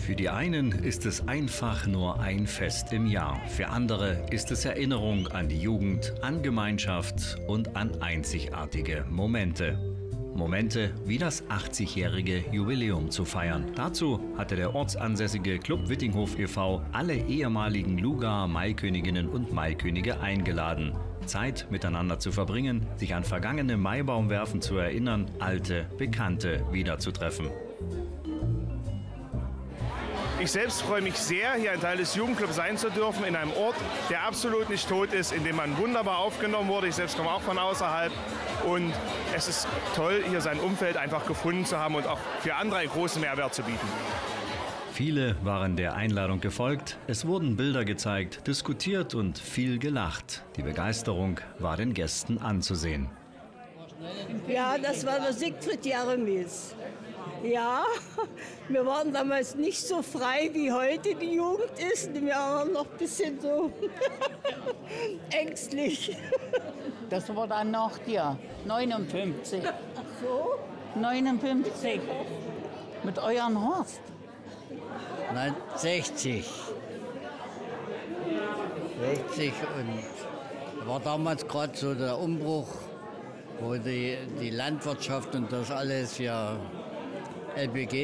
Für die einen ist es einfach nur ein Fest im Jahr. Für andere ist es Erinnerung an die Jugend, an Gemeinschaft und an einzigartige Momente. Momente wie das 80-jährige Jubiläum zu feiern. Dazu hatte der ortsansässige Club Wittinghof e.V. alle ehemaligen Lugaer Maiköniginnen und Maikönige eingeladen. Zeit miteinander zu verbringen, sich an vergangene Maibaumwerfen zu erinnern, alte Bekannte wiederzutreffen. Ich selbst freue mich sehr, hier ein Teil des Jugendclubs sein zu dürfen, in einem Ort, der absolut nicht tot ist, in dem man wunderbar aufgenommen wurde. Ich selbst komme auch von außerhalb und es ist toll, hier sein Umfeld einfach gefunden zu haben und auch für andere einen großen Mehrwert zu bieten. Viele waren der Einladung gefolgt, es wurden Bilder gezeigt, diskutiert und viel gelacht. Die Begeisterung war den Gästen anzusehen. Ja, das war der Siegfried Jeremies. Ja, wir waren damals nicht so frei, wie heute die Jugend ist. Wir waren noch ein bisschen so ängstlich. Das war dann nach dir, 59. Ach so? 59. Mit euren Horst. 60. 60 und war damals gerade so der Umbruch, wo die Landwirtschaft und das alles für LPG